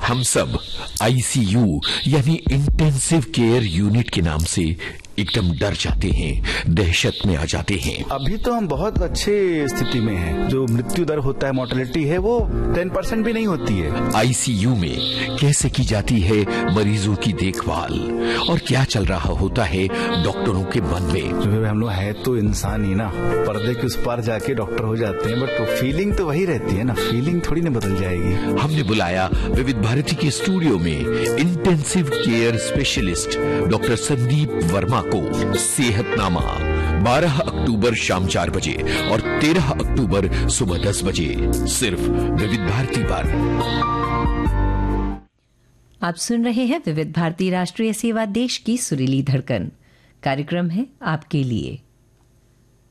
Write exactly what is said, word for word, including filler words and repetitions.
हम सब आईसीयू यानी इंटेंसिव केयर यूनिट के नाम से एकदम डर जाते हैं, दहशत में आ जाते हैं। अभी तो हम बहुत अच्छे स्थिति में हैं। जो मृत्यु दर होता है, मोर्टेलिटी है, वो टेन परसेंट भी नहीं होती है। आईसीयू में कैसे की जाती है मरीजों की देखभाल और क्या चल रहा होता है डॉक्टरों के मन में। जो हम लोग है तो इंसान ही ना, पर्दे के उस पार जाके डॉक्टर हो जाते हैं, बट फीलिंग तो वही रहती है ना, फीलिंग थोड़ी ना बदल जाएगी। हमने बुलाया विविध भारती के स्टूडियो में intensive care specialist doctor Sandeep Verma को। सेहतनामा बारह अक्टूबर शाम चार बजे और तेरह अक्टूबर सुबह दस बजे सिर्फ विविध भारती पर। आप सुन रहे हैं विविध भारती राष्ट्रीय सेवा, देश की सुरीली धड़कन। कार्यक्रम है आपके लिए।